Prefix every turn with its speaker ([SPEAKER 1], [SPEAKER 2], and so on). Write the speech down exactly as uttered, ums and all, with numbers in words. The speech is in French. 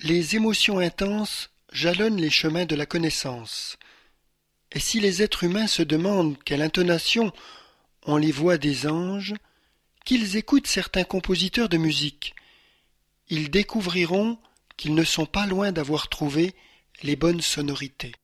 [SPEAKER 1] Les émotions intenses jalonnent les chemins de la connaissance. Et si les êtres humains se demandent quelle intonation ont les voix des anges, qu'ils écoutent certains compositeurs de musique. Ils découvriront qu'ils ne sont pas loin d'avoir trouvé les bonnes sonorités.